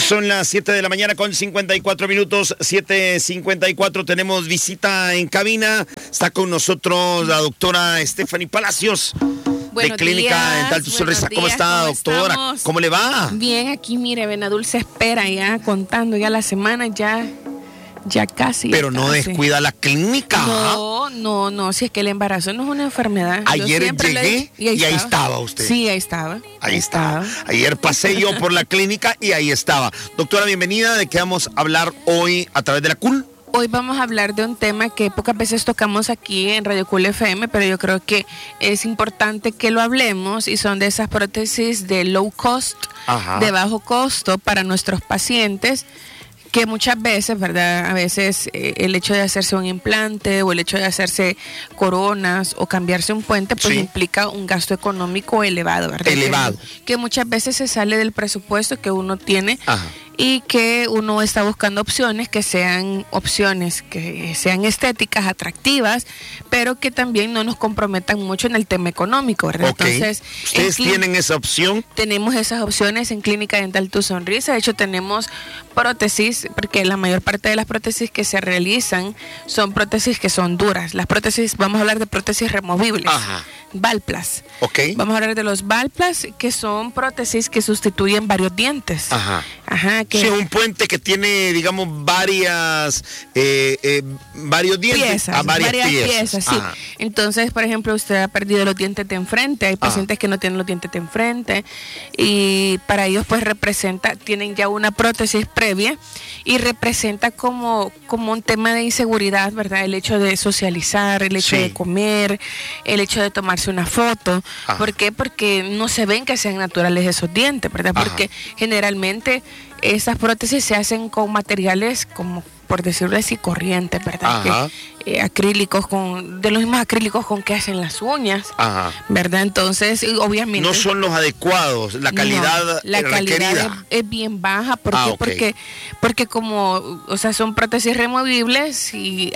Son las 7 de la mañana con 54 minutos, 7:54. Tenemos visita en cabina. Está con nosotros la doctora Stephanie Palacios, de Clínica Dental Tu Sonrisa. ¿Cómo está, doctora? Estamos? ¿Cómo le va? Bien, aquí mire, Benadulce espera ya, contando ya la semana, ya casi. Pero no descuida la clínica. No, si es que el embarazo no es una enfermedad. Ayer llegué y ahí estaba usted. Sí, ahí estaba. Ahí estaba. Ayer pasé yo por la clínica y ahí estaba. Doctora, bienvenida. ¿De qué vamos a hablar hoy a través de la CUL? Hoy vamos a hablar de un tema que pocas veces tocamos aquí en Radio Cool FM, pero yo creo que es importante que lo hablemos, y son de esas prótesis de low cost, de bajo costo para nuestros pacientes, que muchas veces, ¿verdad? A veces el hecho de hacerse un implante o el hecho de hacerse coronas o cambiarse un puente, pues implica un gasto económico elevado, ¿verdad? Elevado. Que muchas veces se sale del presupuesto que uno tiene. Y que uno está buscando opciones que sean estéticas, atractivas, pero que también no nos comprometan mucho en el tema económico, ¿verdad? Entonces, ¿ustedes tienen esa opción? Tenemos esas opciones en Clínica Dental Tu Sonrisa. De hecho, tenemos prótesis, porque la mayor parte de las prótesis que se realizan son prótesis que son duras. Las prótesis, vamos a hablar de prótesis removibles. Valplas. Vamos a hablar de los Valplas, que son prótesis que sustituyen varios dientes. Sí, un puente que tiene, digamos, varios dientes. Varias piezas, sí. Entonces, por ejemplo, usted ha perdido los dientes de enfrente. Hay pacientes que no tienen los dientes de enfrente, y para ellos pues tienen ya una prótesis previa, y representa como un tema de inseguridad, ¿verdad? El hecho de socializar, el hecho de comer, el hecho de tomarse una foto. ¿Por qué? Porque no se ven que sean naturales esos dientes, ¿verdad? Porque generalmente esas prótesis se hacen con materiales como, por decirlo así, corrientes, ¿verdad? Acrílicos, de los mismos acrílicos con que hacen las uñas, ¿verdad? Entonces, obviamente no son los adecuados, la calidad requerida es bien baja. ¿Por qué? Porque como, o sea, son prótesis removibles y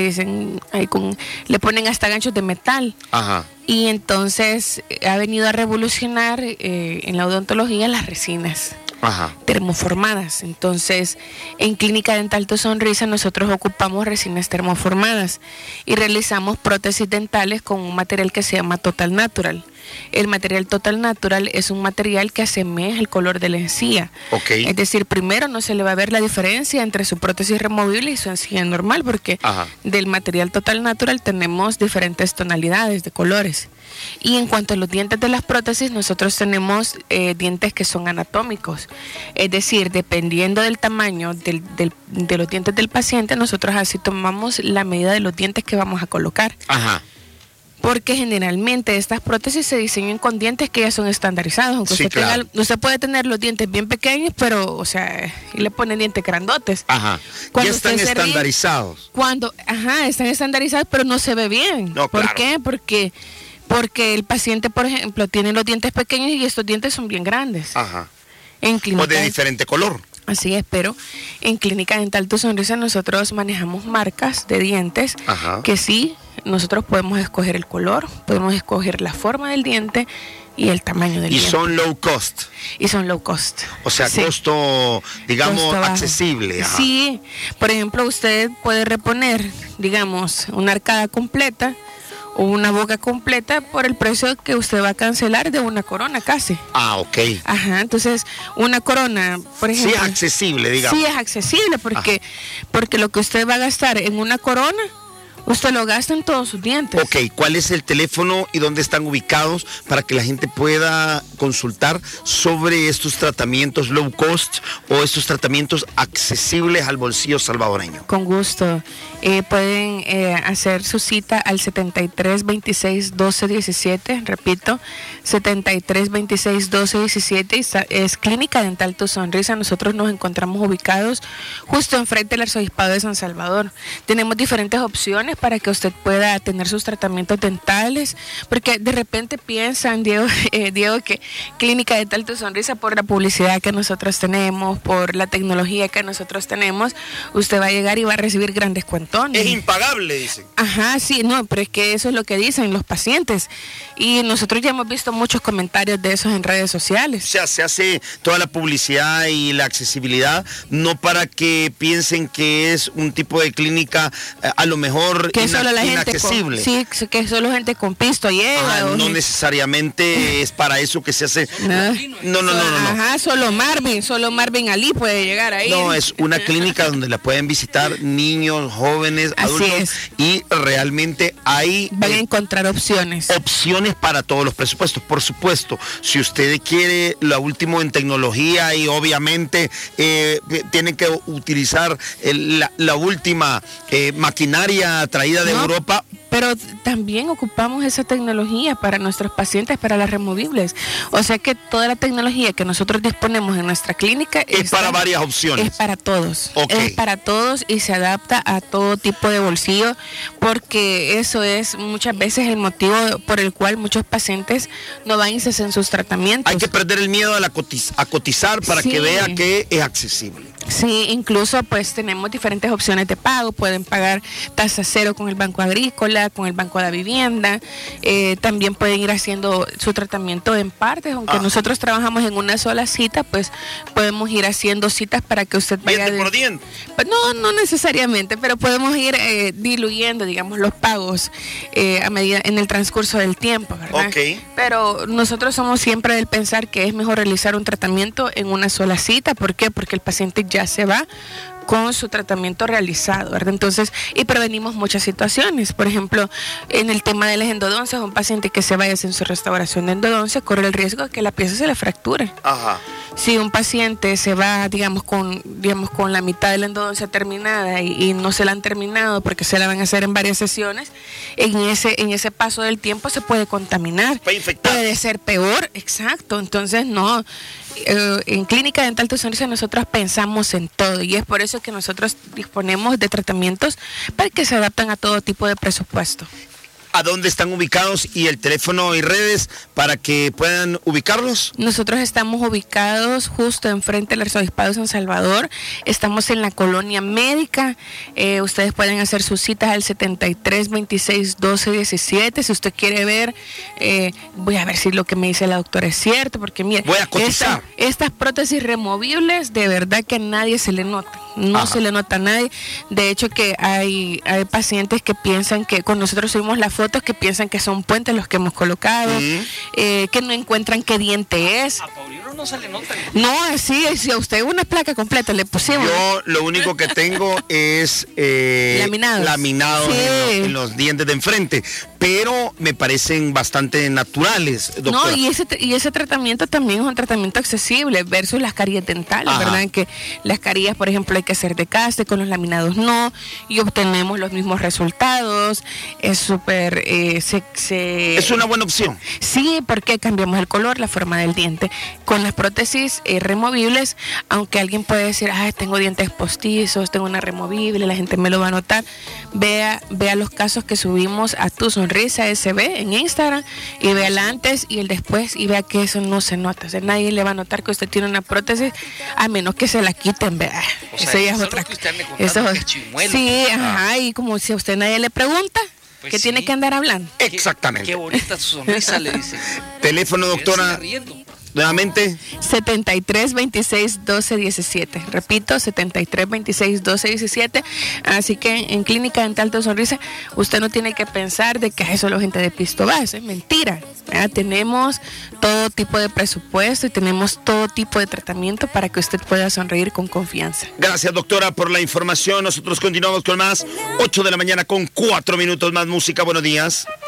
le ponen hasta ganchos de metal. Y entonces ha venido a revolucionar en la odontología las resinas termoformadas. Entonces, en Clínica Dental Tu Sonrisa nosotros ocupamos resinas termoformadas y realizamos prótesis dentales con un material que se llama Total Natural. El material Total Natural es un material que asemeja el color de la encía. Es decir, primero no se le va a ver la diferencia entre su prótesis removible y su encía normal, porque del material Total Natural tenemos diferentes tonalidades de colores. Y en cuanto a los dientes de las prótesis, nosotros tenemos dientes que son anatómicos. Es decir, dependiendo del tamaño de los dientes del paciente, nosotros así tomamos la medida de los dientes que vamos a colocar. Porque generalmente estas prótesis se diseñan con dientes que ya son estandarizados. Aunque usted puede tener los dientes bien pequeños, pero, o sea, y le ponen dientes grandotes. Ya están estandarizados. Están estandarizados, pero no se ve bien. ¿Por qué? Porque el paciente, por ejemplo, tiene los dientes pequeños y estos dientes son bien grandes. O de diferente color. Así es, pero en Clínica Dental Tu Sonrisa nosotros manejamos marcas de dientes que sí, nosotros podemos escoger el color, podemos escoger la forma del diente y el tamaño del diente. Y son low cost. O sea, costo, digamos, costo accesible. Sí, por ejemplo, usted puede reponer, digamos, una arcada completa o una boca completa por el precio que usted va a cancelar de una corona casi. Entonces una corona, por ejemplo, sí es accesible, digamos. Sí es accesible porque lo que usted va a gastar en una corona, usted lo gasta en todos sus dientes. ¿Cuál es el teléfono y dónde están ubicados para que la gente pueda consultar sobre estos tratamientos low cost o estos tratamientos accesibles al bolsillo salvadoreño? Con gusto. Pueden hacer su cita al 7326-1217, repito, 7326-1217, es Clínica Dental Tu Sonrisa. Nosotros nos encontramos ubicados justo enfrente del Arzobispado de San Salvador. Tenemos diferentes opciones opciones para que usted pueda tener sus tratamientos dentales, porque de repente piensan, Diego, que Clínica Dental Tu Sonrisa, por la publicidad que nosotros tenemos, por la tecnología que nosotros tenemos, usted va a llegar y va a recibir grandes cuentones. Es impagable, dicen. Ajá, sí, no, pero es que eso es lo que dicen los pacientes. Y nosotros ya hemos visto muchos comentarios de esos en redes sociales. O sea, se hace toda la publicidad y la accesibilidad, no para que piensen que es un tipo de clínica a lo mejor que solo la inaccesible. Gente sí, que solo gente con pisto llega. No necesariamente es para eso que se hace. No. Ajá, solo Marvin Ali puede llegar ahí. No, es una clínica donde la pueden visitar niños, jóvenes, adultos, y realmente ahí van a encontrar opciones para todos los presupuestos. Por supuesto, si usted quiere lo último en tecnología y obviamente tienen que utilizar la última maquinaria traída de Europa. Pero también ocupamos esa tecnología para nuestros pacientes, para las removibles. O sea que toda la tecnología que nosotros disponemos en nuestra clínica es para varias opciones. Es para todos. Okay. Es para todos y se adapta a todo tipo de bolsillo, porque eso es muchas veces el motivo por el cual muchos pacientes no van y se hacen sus tratamientos. Hay que perder el miedo a cotizar para que vea que es accesible. Sí, incluso pues tenemos diferentes opciones de pago. Pueden pagar tasa cero con el Banco Agrícola, con el Banco de la Vivienda. También pueden ir haciendo su tratamiento en partes, aunque nosotros trabajamos en una sola cita, pues podemos ir haciendo citas para que usted vaya diente por diente. Pues no necesariamente, pero podemos ir diluyendo, digamos, los pagos a medida en el transcurso del tiempo, ¿verdad? Okay. Pero nosotros somos siempre del pensar que es mejor realizar un tratamiento en una sola cita. ¿Por qué? Porque el paciente ya se va con su tratamiento realizado, ¿verdad? Entonces, y prevenimos muchas situaciones. Por ejemplo, en el tema de las endodoncias, un paciente que se vaya sin su restauración de endodoncia corre el riesgo de que la pieza se le fracture. Ajá. Si un paciente se va, digamos, con la mitad de la endodoncia terminada y no se la han terminado porque se la van a hacer en varias sesiones, en ese paso del tiempo se puede contaminar. Puede infectar. Puede ser peor, exacto. Entonces, no. En Clínica Dental Tu Sonrisa nosotros pensamos en todo, y es por eso que nosotros disponemos de tratamientos para que se adapten a todo tipo de presupuesto. ¿A dónde están ubicados y el teléfono y redes para que puedan ubicarlos? Nosotros estamos ubicados justo enfrente del Arzobispado de San Salvador. Estamos en la Colonia Médica. Ustedes pueden hacer sus citas al 73 26 12 17. Si usted quiere ver, voy a ver si lo que me dice la doctora es cierto, porque mire, voy a cotizar. Estas prótesis removibles, de verdad que a nadie se le nota. No se le nota a nadie. De hecho que hay pacientes que piensan que, con nosotros subimos las fotos, que piensan que son puentes los que hemos colocado, que no encuentran qué diente es. A Paulino no se le nota. No, así es. Si a usted una placa completa le pusimos. Yo lo único que tengo es laminado sí. en los dientes de enfrente, pero me parecen bastante naturales, doctora. No, y ese tratamiento también es un tratamiento accesible versus las caries dentales, ¿verdad? Que las caries, por ejemplo, hay que hacer de caste, con los laminados no, y obtenemos los mismos resultados. Es súper... Es una buena opción. Sí, porque cambiamos el color, la forma del diente. Con las prótesis removibles, aunque alguien puede decir, tengo dientes postizos, tengo una removible, la gente me lo va a notar, vea los casos que subimos a Tu Sonrisa SB en Instagram, y vea el antes y el después, y vea que eso no se nota. O sea, nadie le va a notar que usted tiene una prótesis, a menos que se la quiten, ¿verdad? O sea, eso ya es eso otra cosa. Sí, y como si a usted nadie le pregunta, pues ¿qué tiene que andar hablando? Exactamente. Qué bonita su sonrisa, le dice. Teléfono, doctora. Nuevamente. 73 26 12 17. Repito, 73 26 12 17. Así que en Clínica Dental Tu Sonrisa, usted no tiene que pensar de que eso es la gente de pisto va. Eso es mentira. Tenemos todo tipo de presupuesto y tenemos todo tipo de tratamiento para que usted pueda sonreír con confianza. Gracias, doctora, por la información. Nosotros continuamos con más. 8 de la mañana con 4 minutos más música. Buenos días.